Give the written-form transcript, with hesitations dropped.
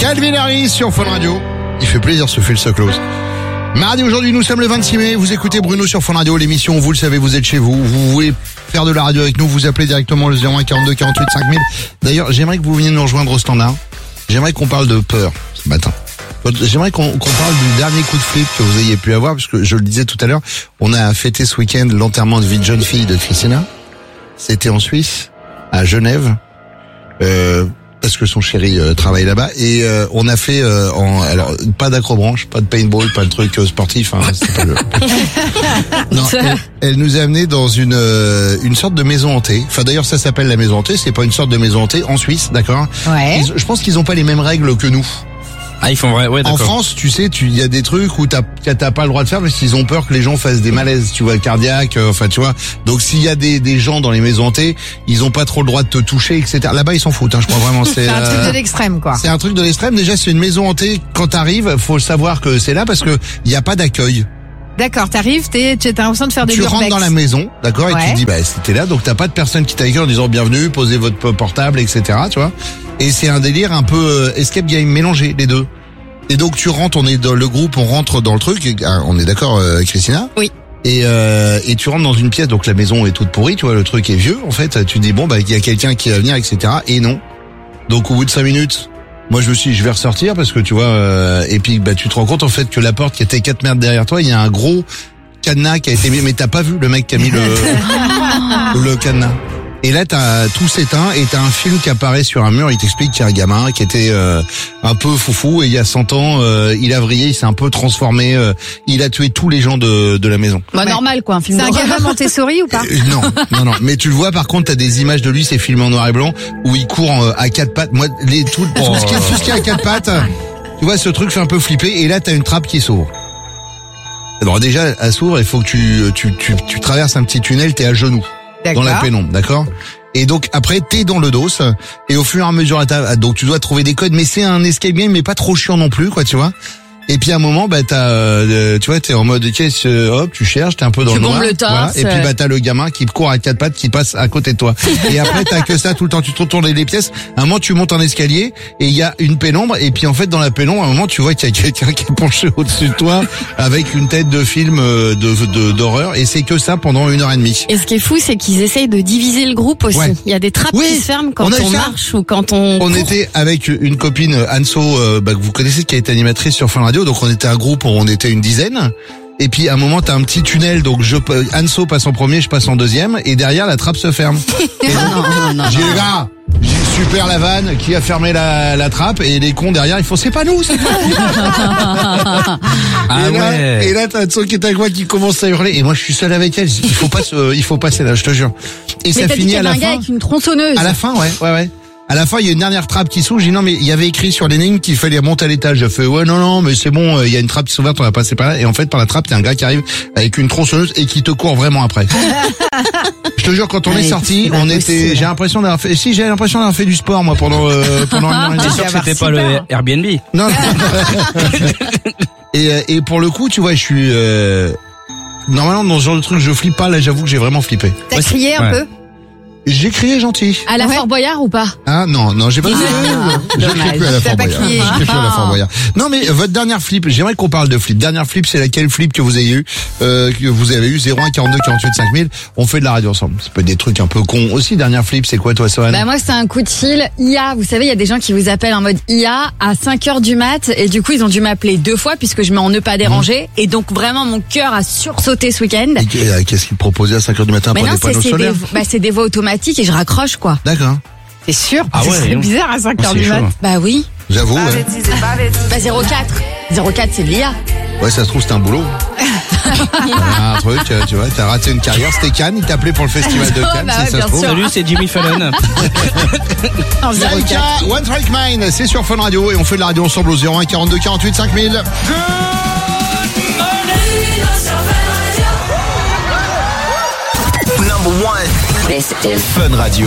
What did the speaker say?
Calvin Harris sur Fun Radio. Il fait plaisir ce Feel So Close. Mardi, aujourd'hui, nous sommes le 26 mai. Vous écoutez Bruno sur Fun Radio. L'émission, vous le savez, vous êtes chez vous. Vous voulez faire de la radio avec nous, vous appelez directement le 01 42 48 5000. D'ailleurs, j'aimerais que vous veniez nous rejoindre au standard. J'aimerais qu'on parle de peur ce matin. J'aimerais qu'on parle du dernier coup de flip que vous ayez pu avoir, parce que je le disais tout à l'heure, on a fêté ce week-end l'enterrement de vie de jeune fille de Christina. C'était en Suisse, à Genève, parce que son chéri travaille là-bas, et on a fait alors pas d'acrobranche, pas de paintball, pas de truc sportif, hein, c'est pas le... Non, elle nous a amené dans une sorte de maison hantée. Enfin d'ailleurs ça s'appelle la maison hantée, c'est pas une sorte de maison hantée en Suisse, d'accord. Ouais. Je pense qu'ils ont pas les mêmes règles que nous. Ah, ils font vrai, ouais, d'accord. En France, tu sais, il y a des trucs où t'as pas le droit de faire parce qu'ils ont peur que les gens fassent des malaises, tu vois, cardiaques, enfin, tu vois. Donc, s'il y a des gens dans les maisons hantées, ils ont pas trop le droit de te toucher, etc. Là-bas, ils s'en foutent, hein, je crois vraiment. C'est un truc de l'extrême, quoi. C'est un truc de l'extrême. Déjà, c'est une maison hantée. Quand t'arrives, faut savoir que c'est là parce que il y a pas d'accueil. D'accord, t'arrives, t'as l'impression de faire des Tu urbex. rentres dans la maison, d'accord, Ouais. et tu te dis, bah, c'était là, donc t'as pas de personne qui t'accueille en disant bienvenue, posez votre portable, etc., tu vois. Et c'est un délire un peu escape game mélangé, les deux. Et donc tu rentres, on est dans le groupe, on rentre dans le truc, on est d'accord, Christina? Oui. Et tu rentres dans une pièce, donc la maison est toute pourrie, tu vois, le truc est vieux, en fait, tu te dis bon, bah, il y a quelqu'un qui va venir, etc., et non. Donc au bout de 5 minutes, moi je me suis dit, je vais ressortir parce que tu vois, et puis bah tu te rends compte en fait que la porte qui était 4 mètres derrière toi, il y a un gros cadenas qui a été mis, mais t'as pas vu le mec qui a mis le cadenas. Et là, tout s'éteint et t'as un film qui apparaît sur un mur. Il t'explique qu'il y a un gamin qui était un peu foufou et il y a 100 ans, il a vrillé, il s'est un peu transformé. Il a tué tous les gens de la maison. Bah normal quoi, un film C'est un d'horreur. gamin Montessori ou pas? Non. Mais tu le vois. Par contre, t'as des images de lui, c'est filmé en noir et blanc où il court à 4 pattes. Moi, tout ce qui est à 4 pattes, tu vois, ce truc fait un peu flipper. Et là, t'as une trappe qui s'ouvre. Alors déjà, elle s'ouvre. Il faut que tu traverses un petit tunnel. T'es à genoux. Dans la pénombre, d'accord? Et donc après t'es dans le dos et au fur et à mesure donc tu dois trouver des codes, mais c'est un escape game mais pas trop chiant non plus, quoi, tu vois. Et puis à un moment, bah tu vois, t'es en mode hop, tu cherches, t'es un peu dans le noir, le torse, voilà. Et puis bah t'as le gamin qui court à 4 pattes qui passe à côté de toi. Et après t'as que ça tout le temps, tu te retournes les pièces. À un moment tu montes un escalier et il y a une pénombre et puis en fait dans la pénombre, à un moment tu vois qu'il y a quelqu'un qui est penché au-dessus de toi avec une tête de film d'horreur et c'est que ça pendant 1h30. Et ce qui est fou, c'est qu'ils essayent de diviser le groupe aussi. Ouais. Il y a des trappes qui se ferment quand on marche ou quand on court. Était avec une copine, Anso, que vous connaissez, qui est animatrice sur Fun Radio. Donc on était un groupe où on était une dizaine. Et puis à un moment t'as un petit tunnel, donc Anso passe en premier, je passe en deuxième, et derrière la trappe se ferme. Et non. J'ai le gars, j'ai super la vanne qui a fermé la trappe, et les cons derrière ils font c'est pas nous. Et là t'as Anso qui est avec moi qui commence à hurler, et moi je suis seul avec elle. Il faut passer là, je te jure. Et mais ça finit à la fin. Un gars avec une tronçonneuse. À la fin, ouais. À la fin, il y a une dernière trappe qui s'ouvre. J'ai dit non, mais il y avait écrit sur l'énigme qu'il fallait monter à l'étage. J'ai fait ouais, non, mais c'est bon, il y a une trappe qui s'ouvre, on va passer par là. Et en fait, par la trappe, il y a un gars qui arrive avec une tronçonneuse et qui te court vraiment après. Je te jure, quand on est sorti, j'ai l'impression d'avoir fait du sport, moi, pendant une T'es sûr que c'était pas le Airbnb? Non. Et pour le coup, tu vois, je suis, normalement, dans ce genre de truc, je flippe pas. Là, j'avoue que j'ai vraiment flippé. T'as crié un peu? J'ai crié gentil. À la Fort Boyard ou pas? Ah non, j'ai pas crié. Je crie plus à la Fort Boyard. Je crie plus à la Fort Boyard. Non mais votre dernière flip, j'aimerais qu'on parle de flip. Dernière flip, c'est laquelle flip que vous avez eu 01 42 48 5000. On fait de la radio ensemble. Ça peut être des trucs un peu cons aussi. Dernière flip, c'est quoi toi, Sohan? Bah moi c'est un coup de fil IA. Vous savez, il y a des gens qui vous appellent en mode IA à 5h du mat et du coup ils ont dû m'appeler 2 fois puisque je mets en ne pas déranger et donc vraiment mon cœur a sursauté ce week-end. Et qu'est-ce qu'ils proposaient à 5h du matin pour des panneaux solaires? C'est des voix automatiques et je raccroche quoi. D'accord. C'est sûr. Ah ouais, c'est bizarre à 5h du mat. Bah oui. J'avoue, ouais. Bah 04 c'est de l'IA. Ouais, ça se trouve, c'est un boulot. Un truc, tu vois, t'as raté une carrière. C'était Cannes, il t'appelait pour le festival de Cannes, si ça se trouve. Salut, c'est Jimmy Fallon. Zaika, One Track Mind, c'est sur Fun Radio et on fait de la radio ensemble au 01 42 48 5000. Number one. This is Fun Radio.